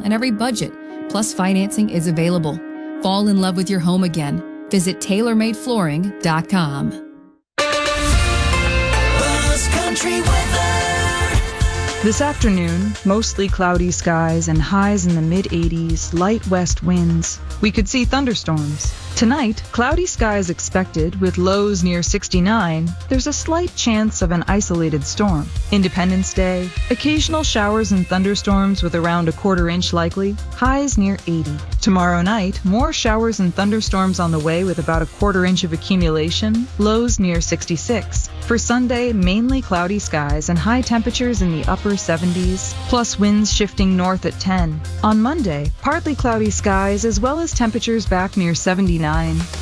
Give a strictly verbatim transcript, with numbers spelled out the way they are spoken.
and every budget. Plus, financing is available. Fall in love with your home again. Visit tailor made flooring dot com. Buzz Country weather. This afternoon, mostly cloudy skies and highs in the mid eighties, light west winds. We could see thunderstorms. Tonight, cloudy skies expected with lows near sixty-nine. There's a slight chance of an isolated storm. Independence Day, occasional showers and thunderstorms with around a quarter inch likely, highs near eighty. Tomorrow night, more showers and thunderstorms on the way with about a quarter inch of accumulation, lows near sixty-six. For Sunday, mainly cloudy skies and high temperatures in the upper seventies, plus winds shifting north at ten. On Monday, partly cloudy skies as well as temperatures back near seventy-nine.